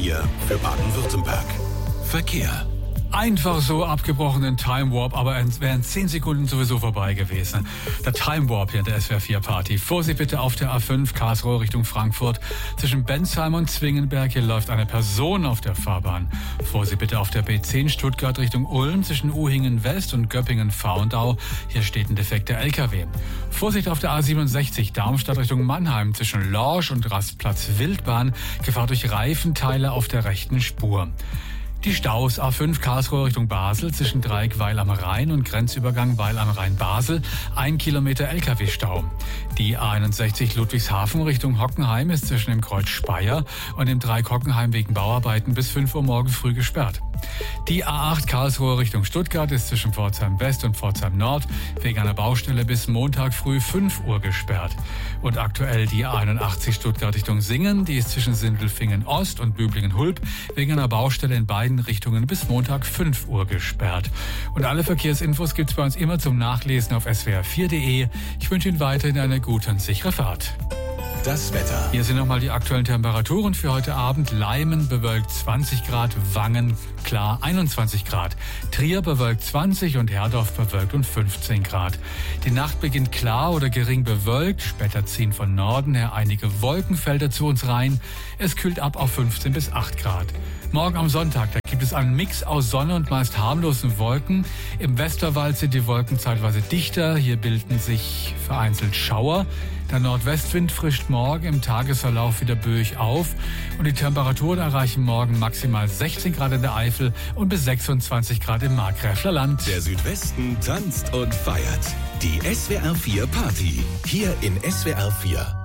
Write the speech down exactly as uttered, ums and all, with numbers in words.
vier für Baden-Württemberg. Verkehr. Einfach so abgebrochenen Time Warp, aber es wären zehn Sekunden sowieso vorbei gewesen. Der Time Warp hier in der S W R vier Party. Vorsicht bitte auf der A fünf Karlsruhe Richtung Frankfurt. Zwischen Bensheim und Zwingenberg, hier läuft eine Person auf der Fahrbahn. Vorsicht bitte auf der B zehn Stuttgart Richtung Ulm zwischen Uhingen West und Göppingen-Faundau. Hier steht ein defekter L K W. Vorsicht auf der A siebenundsechzig Darmstadt Richtung Mannheim zwischen Lorsch und Rastplatz Wildbahn. Gefahr durch Reifenteile auf der rechten Spur. Die Staus A fünf Karlsruhe Richtung Basel zwischen Dreieck Weil am Rhein und Grenzübergang Weil am Rhein Basel. Ein Kilometer L K W-Stau. Die A einundsechzig Ludwigshafen Richtung Hockenheim ist zwischen dem Kreuz Speyer und dem Dreieck Hockenheim wegen Bauarbeiten bis fünf Uhr morgen früh gesperrt. Die A acht Karlsruhe Richtung Stuttgart ist zwischen Pforzheim West und Pforzheim Nord wegen einer Baustelle bis Montag früh fünf Uhr gesperrt. Und aktuell die A einundachtzig Stuttgart Richtung Singen, die ist zwischen Sindelfingen Ost und Büblingen-Hulb wegen einer Baustelle in beiden Richtungen bis Montag fünf Uhr gesperrt. Und alle Verkehrsinfos gibt's bei uns immer zum Nachlesen auf S W R vier Punkt de. Ich wünsche Ihnen weiterhin eine gute und sichere Fahrt. Das Wetter. Hier sind nochmal die aktuellen Temperaturen für heute Abend. Leimen bewölkt zwanzig Grad, Wangen klar einundzwanzig Grad. Trier bewölkt zwanzig und Herdorf bewölkt und fünfzehn Grad. Die Nacht beginnt klar oder gering bewölkt. Später ziehen von Norden her einige Wolkenfelder zu uns rein. Es kühlt ab auf fünfzehn bis acht Grad. Morgen am Sonntag, da gibt es einen Mix aus Sonne und meist harmlosen Wolken. Im Westerwald sind die Wolken zeitweise dichter. Hier bilden sich vereinzelt Schauer. Der Nordwestwind frischt morgen im Tagesverlauf wieder böig auf. Und die Temperaturen erreichen morgen maximal sechzehn Grad in der Eifel und bis sechsundzwanzig Grad im Markgräfler Land. Der Südwesten tanzt und feiert. Die S W R vier Party. Hier in S W R vier.